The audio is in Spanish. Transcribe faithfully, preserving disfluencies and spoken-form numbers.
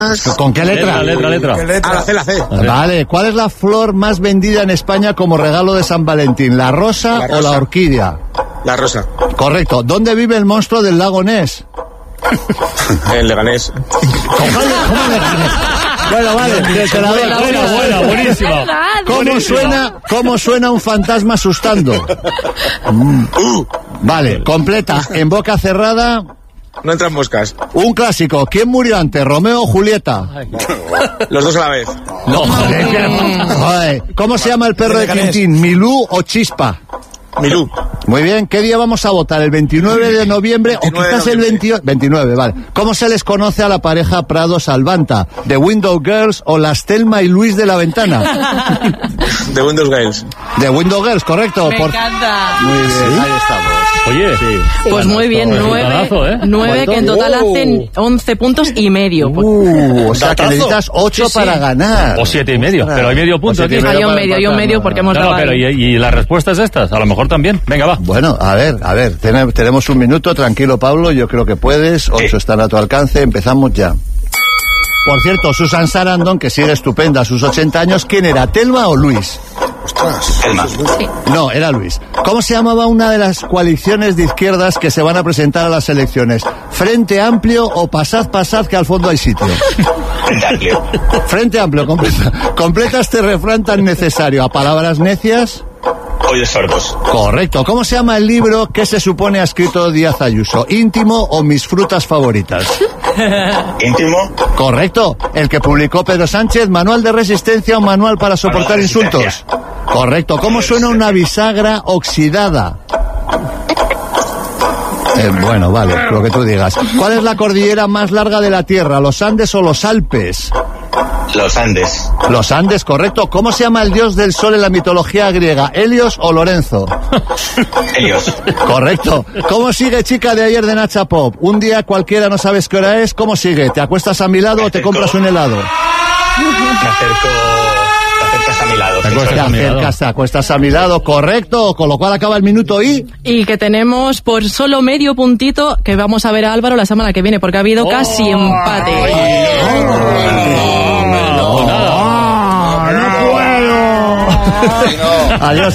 ¿Con qué letra? Letra, letra, letra. Ah, la C, la C. Vale, ¿cuál es la flor más vendida en España como regalo de San Valentín? ¿La rosa, La rosa. o la orquídea? La rosa. Correcto. ¿Dónde vive el monstruo del lago Ness? El Leganés. ¿Cómo Leganés? Bueno, vale, te, te la doy. Buena, buena, buena, buenísima. ¿Cómo suena, ¿Cómo suena un fantasma asustando? Mm. Vale, completa. En boca cerrada. No entran moscas. Un clásico. ¿Quién murió antes, Romeo o Julieta? Los dos a la vez. No, joder, que- joder. ¿Cómo se llama el perro de Quintín? ¿Milú o Chispa? Milú. Muy bien, ¿qué día vamos a votar? ¿El veintinueve de noviembre o veintinueve de quizás el noviembre. veintiocho? veintinueve, vale. ¿Cómo se les conoce a la pareja Prado-Salvanta? ¿The Window Girls o las Thelma y Luis de la Ventana? De Windows Girls. The Window Girls, correcto. Me Por- encanta. Muy bien, ahí estamos. Oye, Pues muy bien, nueve, resultadazo, ¿eh? nueve que en total Oh. hacen once puntos y medio. Uh, o sea que Datazo. necesitas ocho Sí, sí. para ganar. O siete y medio, pero hay medio punto O siete y aquí. medio Hay un para medio, hay un empatar, medio no, porque no. hemos No, no, dado pero ahí. y, y las respuestas estas, a lo mejor también. Venga, va. Bueno, a ver, a ver, ten- tenemos un minuto, tranquilo Pablo, yo creo que puedes, ocho están a tu alcance, empezamos ya. Por cierto, Susan Sarandon, que sigue estupenda a sus ochenta años, ¿quién era, Telma o Luis? Elma. No, era Luis. ¿Cómo se llamaba una de las coaliciones de izquierdas que se van a presentar a las elecciones? ¿Frente Amplio o Pasad, Pasad, que al fondo hay sitio? Frente Amplio. Frente Amplio, completa, completa este refrán tan necesario. ¿A palabras necias? Oídos sordos. Correcto. ¿Cómo se llama el libro que se supone ha escrito Díaz Ayuso? ¿Íntimo o Mis frutas favoritas? Íntimo. Correcto. El que publicó Pedro Sánchez, Manual de resistencia o Manual para soportar Manual de insultos. resistencia. Correcto. ¿Cómo suena una bisagra oxidada? Eh, bueno, vale, lo que tú digas. ¿Cuál es la cordillera más larga de la Tierra? ¿Los Andes o los Alpes? Los Andes. Los Andes, correcto. ¿Cómo se llama el dios del sol en la mitología griega? ¿Helios o Lorenzo? Helios. Correcto. ¿Cómo sigue chica de ayer de Nacha Pop? Un día cualquiera no sabes qué hora es. ¿Cómo sigue? ¿Te acuestas a mi lado o te compras un helado? Me acerco. Te acercas a mi lado. Te acuestas Te a mi lado. acercas, te acuestas a mi lado, correcto. Con lo cual acaba el minuto y... Y que tenemos por solo medio puntito que vamos a ver a Álvaro la semana que viene, porque ha habido casi empate. Adiós.